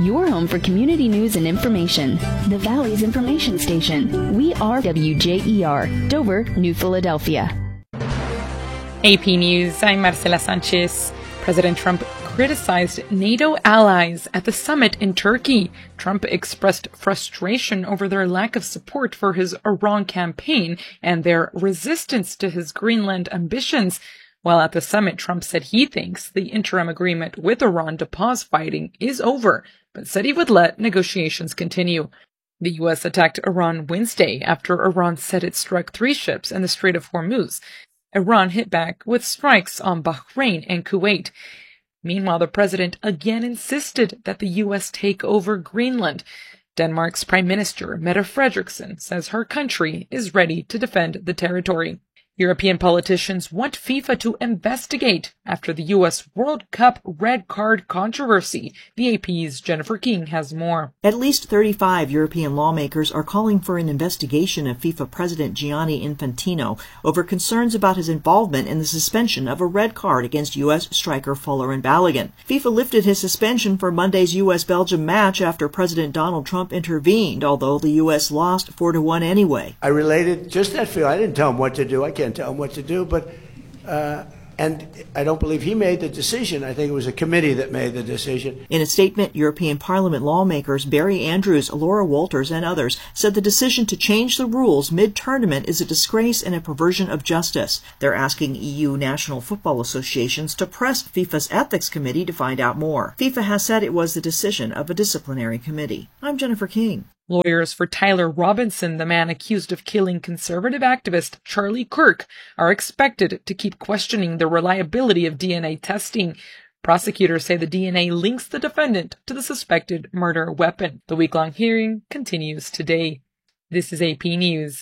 your home for community news and information. The Valley's information station. We are WJER, Dover, New Philadelphia. AP News, I'm Marcela Sanchez. President Trump criticized NATO allies at the summit in Turkey. Trump expressed frustration over their lack of support for his Iran campaign and their resistance to his Greenland ambitions. While at the summit, Trump said he thinks the interim agreement with Iran to pause fighting is over, but said he would let negotiations continue. The U.S. attacked Iran Wednesday after Iran said it struck 3 ships in the Strait of Hormuz. Iran hit back with strikes on Bahrain and Kuwait. Meanwhile, the president again insisted that the U.S. take over Greenland. Denmark's Prime Minister, Mette Frederiksen, says her country is ready to defend the territory. European politicians want FIFA to investigate after the U.S. World Cup red card controversy. The AP's Jennifer King has more. At least 35 European lawmakers are calling for an investigation of FIFA President Gianni Infantino over concerns about his involvement in the suspension of a red card against U.S. striker Folarin Balogun. FIFA lifted his suspension for Monday's U.S.-Belgium match after President Donald Trump intervened, although the U.S. lost 4-1 anyway. I related just that feel. I didn't tell him what to do. I can't tell him what to do, but and I don't believe he made the decision. I think it was a committee that made the decision. In a statement, European Parliament lawmakers Barry Andrews, Laura Walters, and others said the decision to change the rules mid-tournament is a disgrace and a perversion of justice. They're asking EU national football associations to press FIFA's ethics committee to find out more. FIFA has said it was the decision of a disciplinary committee. I'm Jennifer King. Lawyers for Tyler Robinson, the man accused of killing conservative activist Charlie Kirk, are expected to keep questioning the reliability of DNA testing. Prosecutors say the DNA links the defendant to the suspected murder weapon. The week-long hearing continues today. This is AP News.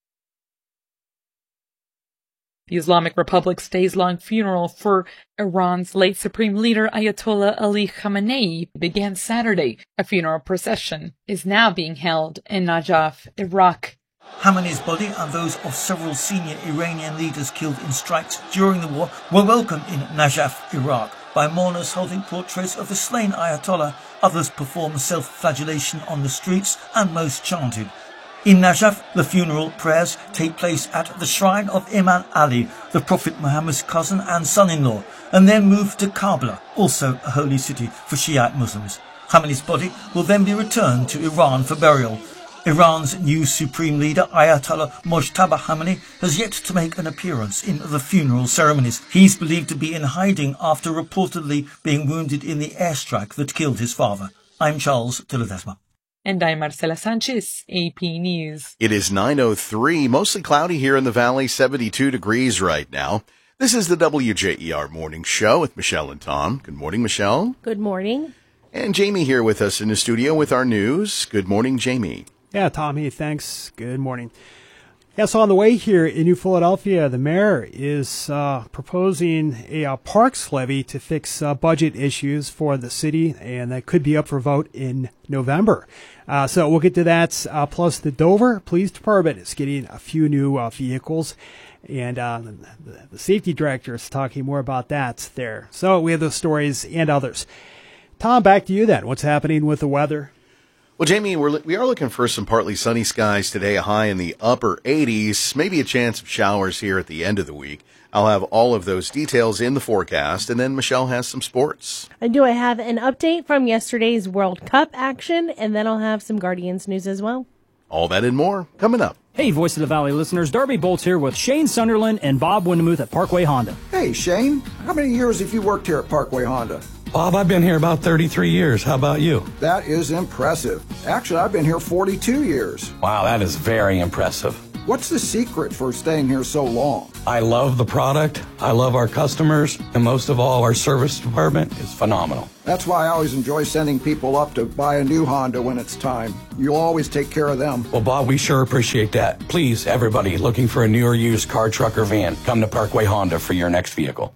The Islamic Republic's days-long funeral for Iran's late Supreme Leader Ayatollah Ali Khamenei began Saturday. A funeral procession is now being held in Najaf, Iraq. Khamenei's body and those of several senior Iranian leaders killed in strikes during the war were welcomed in Najaf, Iraq, by mourners holding portraits of the slain Ayatollah. Others performed self-flagellation on the streets, and most chanted. In Najaf, the funeral prayers take place at the shrine of Imam Ali, the Prophet Muhammad's cousin and son-in-law, and then move to Karbala, also a holy city for Shiite Muslims. Khamenei's body will then be returned to Iran for burial. Iran's new supreme leader, Ayatollah Mojtaba Khamenei, has yet to make an appearance in the funeral ceremonies. He's believed to be in hiding after reportedly being wounded in the airstrike that killed his father. I'm Charles de Ledesma. And I'm Marcela Sanchez, AP News. It is 9:03, mostly cloudy here in the valley, 72 degrees right now. This is the WJER Morning Show with Michelle and Tom. Good morning, Michelle. Good morning. And Jamie here with us in the studio with our news. Good morning, Jamie. Yeah, Tommy, thanks. Good morning. Yeah, so on the way here in New Philadelphia, the mayor is proposing a parks levy to fix budget issues for the city, and that could be up for vote in November. So we'll get to that. Plus, the Dover Police Department is getting a few new vehicles, and the safety director is talking more about that there. So we have those stories and others. Tom, back to you then. What's happening with the weather? Well, Jamie, we are looking for some partly sunny skies today, a high in the upper 80s, maybe a chance of showers here at the end of the week. I'll have all of those details in the forecast, and then Michelle has some sports. I have an update from yesterday's World Cup action, and then I'll have some Guardians news as well. All that and more coming up. Hey, Voice of the Valley listeners, Darby Bolts here with Shane Sunderland and Bob Windemuth at Parkway Honda. Hey, Shane, how many years have you worked here at Parkway Honda? Bob, I've been here about 33 years. How about you? That is impressive. Actually, I've been here 42 years. Wow, that is very impressive. What's the secret for staying here so long? I love the product, I love our customers, and most of all, our service department is phenomenal. That's why I always enjoy sending people up to buy a new Honda when it's time. You'll always take care of them. Well, Bob, we sure appreciate that. Please, everybody looking for a new or used car, truck, or van, come to Parkway Honda for your next vehicle.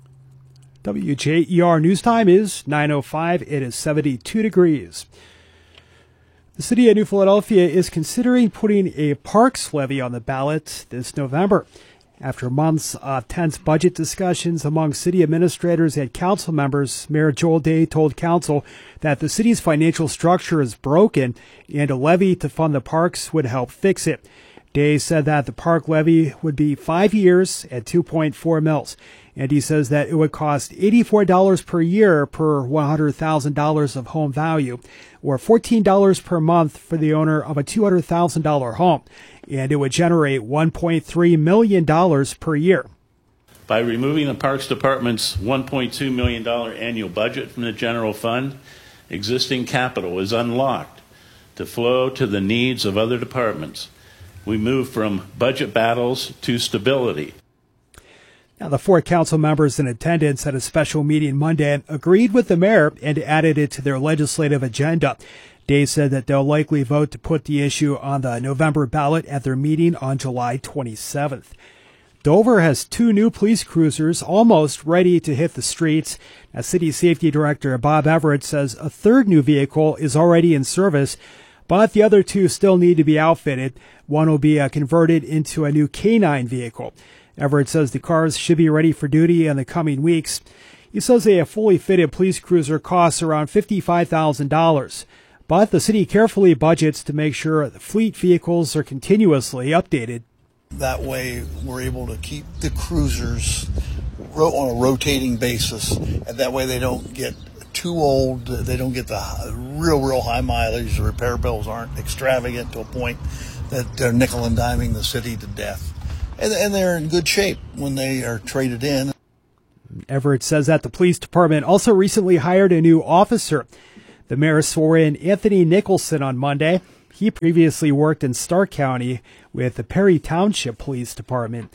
WJER news time is 9:05. It is 72 degrees. The city of New Philadelphia is considering putting a parks levy on the ballot this November. After months of tense budget discussions among city administrators and council members, Mayor Joel Day told council that the city's financial structure is broken and a levy to fund the parks would help fix it. Day said that the park levy would be 5 years at 2.4 mils. And he says that it would cost $84 per year per $100,000 of home value, or $14 per month for the owner of a $200,000 home. And it would generate $1.3 million per year. By removing the Parks Department's $1.2 million annual budget from the general fund, existing capital is unlocked to flow to the needs of other departments. We move from budget battles to stability. Now, the 4 council members in attendance at a special meeting Monday agreed with the mayor and added it to their legislative agenda. Day said that they'll likely vote to put the issue on the November ballot at their meeting on July 27th. Dover has 2 new police cruisers almost ready to hit the streets. As City Safety Director Bob Everett says a 3rd new vehicle is already in service, but the other 2 still need to be outfitted. One will be converted into a new K9 vehicle. Everett says the cars should be ready for duty in the coming weeks. He says a fully fitted police cruiser costs around $55,000. But the city carefully budgets to make sure the fleet vehicles are continuously updated. That way we're able to keep the cruisers on a rotating basis, and that way they don't get too old, they don't get the real high mileage, the repair bills aren't extravagant to a point that they're nickel and diming the city to death. And they're in good shape when they are traded in. Everett says that the police department also recently hired a new officer. The mayor swore in Anthony Nicholson on Monday. He previously worked in Stark County with the Perry Township Police Department.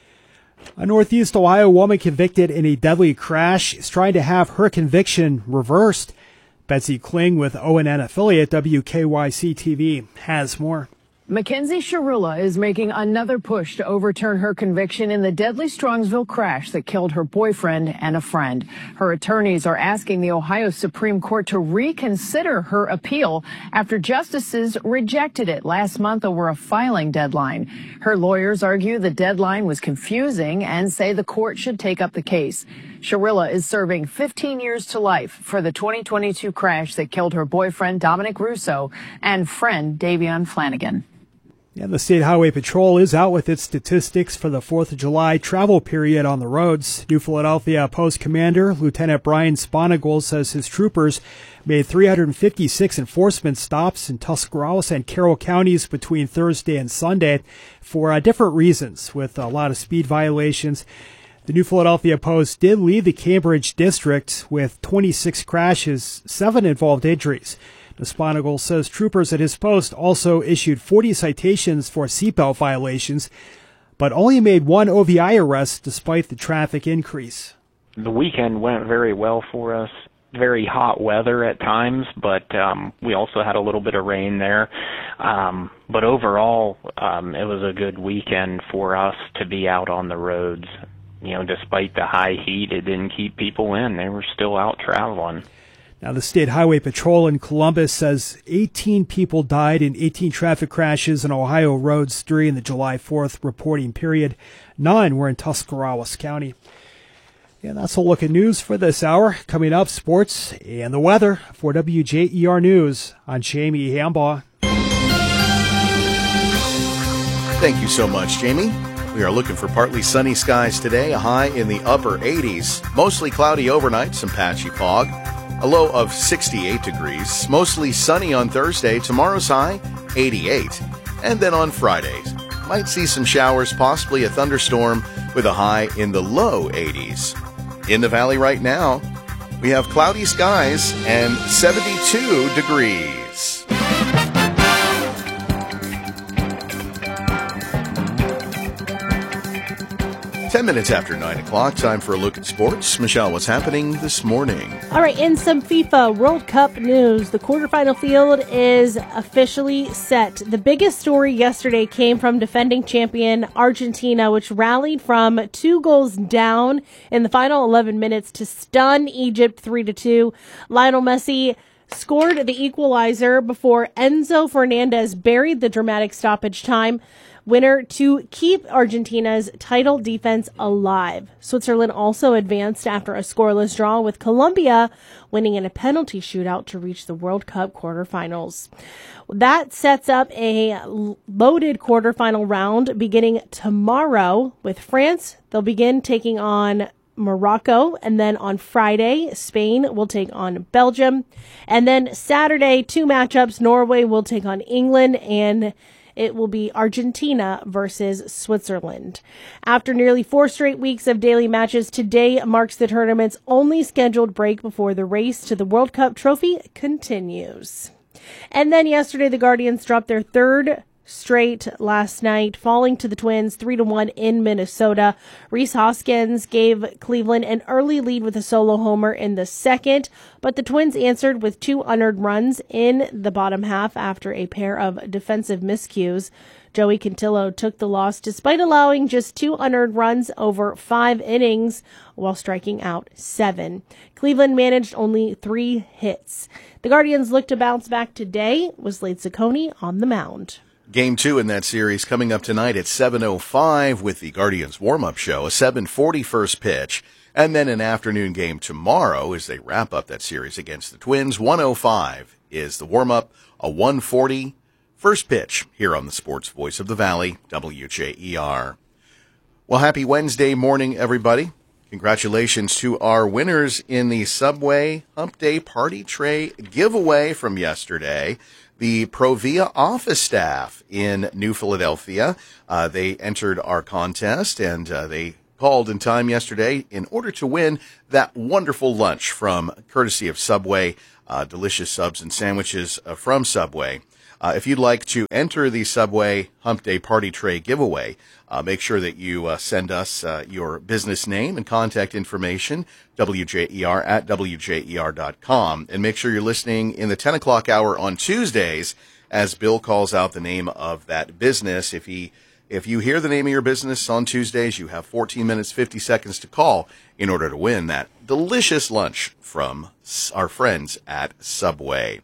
A Northeast Ohio woman convicted in a deadly crash is trying to have her conviction reversed. Betsy Kling with ONN affiliate WKYC-TV has more. Mackenzie Sharula is making another push to overturn her conviction in the deadly Strongsville crash that killed her boyfriend and a friend. Her attorneys are asking the Ohio Supreme Court to reconsider her appeal after justices rejected it last month over a filing deadline. Her lawyers argue the deadline was confusing and say the court should take up the case. Sharilla is serving 15 years to life for the 2022 crash that killed her boyfriend Dominic Russo and friend Davion Flanagan. Yeah, the State Highway Patrol is out with its statistics for the 4th of July travel period on the roads. New Philadelphia Post Commander Lieutenant Brian Sponigal says his troopers made 356 enforcement stops in Tuscarawas and Carroll counties between Thursday and Sunday for different reasons, with a lot of speed violations. The New Philadelphia Post did lead the Cambridge district with 26 crashes, 7 involved injuries. Sponigal says troopers at his post also issued 40 citations for seatbelt violations, but only made 1 OVI arrest despite the traffic increase. The weekend went very well for us. Very hot weather at times, but we also had a little bit of rain there. But overall, it was a good weekend for us to be out on the roads. You know, despite the high heat, it didn't keep people in. They were still out traveling. Now, the State Highway Patrol in Columbus says 18 people died in 18 traffic crashes on Ohio roads during the July 4th reporting period. 9 were in Tuscarawas County. And that's a look at news for this hour. Coming up, sports and the weather. For WJER News, I'm Jamie Hambaugh. Thank you so much, Jamie. We are looking for partly sunny skies today, a high in the upper 80s. Mostly cloudy overnight, some patchy fog. A low of 68 degrees. Mostly sunny on Thursday. Tomorrow's high, 88. And then on Fridays, might see some showers, possibly a thunderstorm with a high in the low 80s. In the valley right now, we have cloudy skies and 72 degrees. 10 minutes after 9 o'clock, time for a look at sports. Michelle, what's happening this morning? All right, in some FIFA World Cup news, the quarterfinal field is officially set. The biggest story yesterday came from defending champion Argentina, which rallied from 2 goals down in the final 11 minutes to stun Egypt 3-2. Lionel Messi scored the equalizer before Enzo Fernandez buried the dramatic stoppage time winner to keep Argentina's title defense alive. Switzerland also advanced after a scoreless draw, with Colombia winning in a penalty shootout to reach the World Cup quarterfinals. That sets up a loaded quarterfinal round beginning tomorrow with France. They'll begin taking on Morocco, and then on Friday, Spain will take on Belgium. And then Saturday, 2 matchups. Norway will take on England, and it will be Argentina versus Switzerland. After nearly 4 straight weeks of daily matches, today marks the tournament's only scheduled break before the race to the World Cup trophy continues. And then yesterday, the Guardians dropped their 3rd straight last night, falling to the Twins 3-1 in Minnesota. Rhys Hoskins gave Cleveland an early lead with a solo homer in the 2nd, but the Twins answered with 2 unearned runs in the bottom half after a pair of defensive miscues. Joey Cantillo took the loss despite allowing just 2 unearned runs over 5 innings while striking out 7. Cleveland managed only 3 hits. The Guardians look to bounce back today with Slade Ciccone on the mound. Game 2 in that series coming up tonight at 7:05 with the Guardians warm-up show, a 7:40 first pitch, and then an afternoon game tomorrow as they wrap up that series against the Twins. 1:05 is the warm-up, a 1:40 first pitch here on the Sports Voice of the Valley, WJER. Well, happy Wednesday morning, everybody. Congratulations to our winners in the Subway Hump Day Party Tray giveaway from yesterday. The Provia office staff in New Philadelphia, they entered our contest, and they called in time yesterday in order to win that wonderful lunch from courtesy of Subway, delicious subs and sandwiches from Subway. If you'd like to enter the Subway Hump Day Party Tray giveaway, make sure that you send us your business name and contact information, WJER at WJER.com. And make sure you're listening in the 10 o'clock hour on Tuesdays as Bill calls out the name of that business. If you hear the name of your business on Tuesdays, you have 14 minutes, 50 seconds to call in order to win that delicious lunch from our friends at Subway.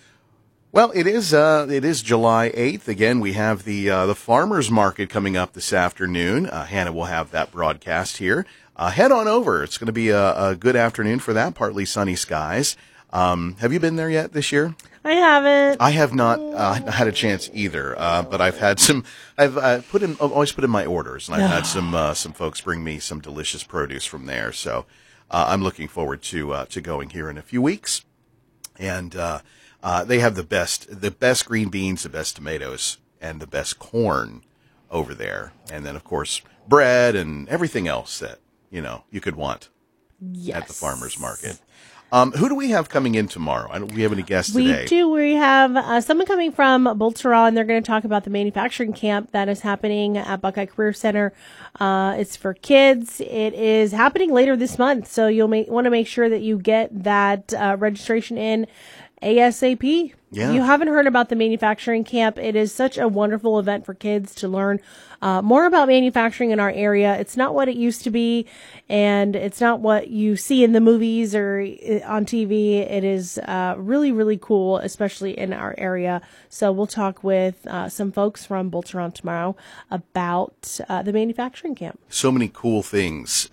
Well, it is July 8th. Again, we have the farmers market coming up this afternoon. Hannah will have that broadcast here. Head on over. It's going to be a good afternoon for that. Partly sunny skies. Have you been there yet this year? I haven't. I have not had a chance either. But I've had some. I've always put in my orders, and I've had some folks bring me some delicious produce from there. So I'm looking forward to going here in a few weeks, and. They have the best green beans, the best tomatoes, and the best corn over there. And then, of course, bread and everything else that, you could want at the farmer's market. Who do we have coming in tomorrow? Do we have any guests today? We do. We have someone coming from Bultera, and they're going to talk about the manufacturing camp that is happening at Buckeye Career Center. It's for kids. It is happening later this month, so you'll want to make sure that you get that registration in ASAP. Yeah. You haven't heard about the manufacturing camp. It is such a wonderful event for kids to learn more about manufacturing in our area. It's not what it used to be, and it's not what you see in the movies or on TV. It is really, really cool, especially in our area. So we'll talk with some folks from Bulteron tomorrow about the manufacturing camp. So many cool things.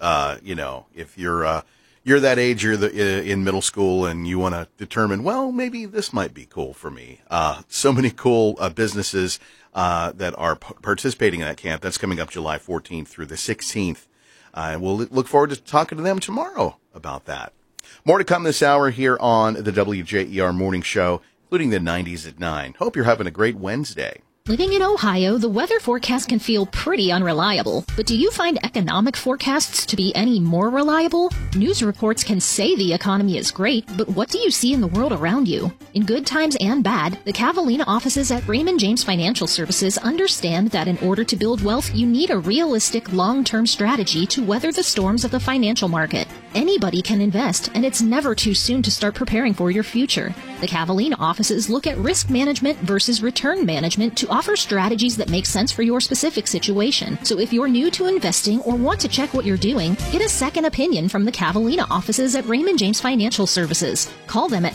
If you're that age, you're in middle school, and you want to determine, well, maybe this might be cool for me. So many cool businesses that are participating in that camp. That's coming up July 14th through the 16th. And we'll look forward to talking to them tomorrow about that. More to come this hour here on the WJER Morning Show, including the 90s at 9. Hope you're having a great Wednesday. Living in Ohio, the weather forecast can feel pretty unreliable. But do you find economic forecasts to be any more reliable? News reports can say the economy is great, but what do you see in the world around you? In good times and bad, the Cavallina offices at Raymond James Financial Services understand that in order to build wealth, you need a realistic long-term strategy to weather the storms of the financial market. Anybody can invest, and it's never too soon to start preparing for your future. The Cavallina offices look at risk management versus return management to offer strategies that make sense for your specific situation. So if you're new to investing or want to check what you're doing, get a second opinion from the Cavallina offices at Raymond James Financial Services. Call them at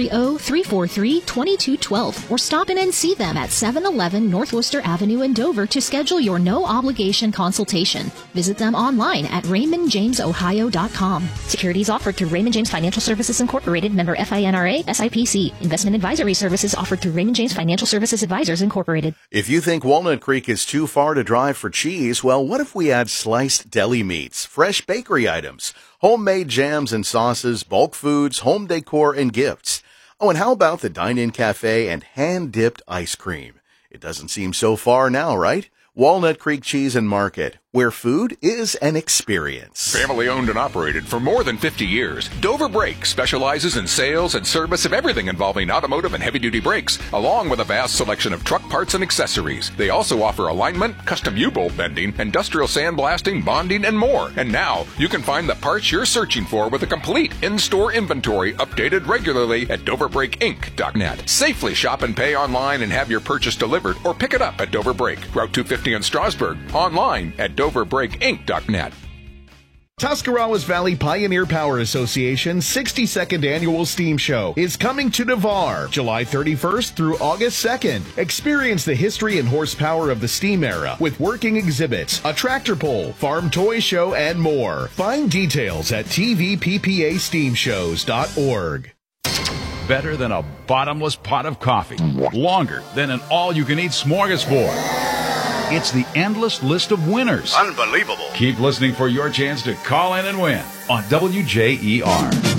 330-343-2212 or stop in and see them at 711 North Worcester Avenue in Dover to schedule your no-obligation consultation. Visit them online at RaymondJamesOhio.com. Securities offered through Raymond James Financial Services Incorporated, member FINRA, SIPC. Investment advisory services offered through Raymond James Financial Services Advisors Incorporated. If you think Walnut Creek is too far to drive for cheese, well, what if we add sliced deli meats, fresh bakery items, homemade jams and sauces, bulk foods, home decor, and gifts? Oh, and how about the dine-in cafe and hand-dipped ice cream? It doesn't seem so far now, right? Walnut Creek Cheese and Market, where food is an experience. Family owned and operated for more than 50 years, Dover Brake specializes in sales and service of everything involving automotive and heavy-duty brakes, along with a vast selection of truck parts and accessories. They also offer alignment, custom U-bolt bending, industrial sandblasting, bonding, and more. And now, you can find the parts you're searching for with a complete in-store inventory updated regularly at DoverBrakeInc.net. Safely shop and pay online and have your purchase delivered, or pick it up at Dover Brake, Route 250 in Strasburg, online at DoverBrakeInc.net. Tuscarawas Valley Pioneer Power Association 62nd Annual Steam Show is coming to Navarre, July 31st through August 2nd. Experience the history and horsepower of the steam era with working exhibits, a tractor pull, farm toy show, and more. Find details at tvppasteamshows.org. Better than a bottomless pot of coffee. Longer than an all-you-can-eat smorgasbord. It's the endless list of winners. Unbelievable. Keep listening for your chance to call in and win on WJER.